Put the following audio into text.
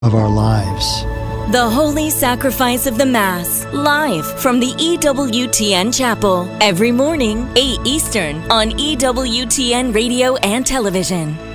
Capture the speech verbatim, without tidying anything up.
of our lives. The Holy Sacrifice of the Mass, live from the E W T N Chapel, every morning, eight Eastern, on E W T N Radio and Television.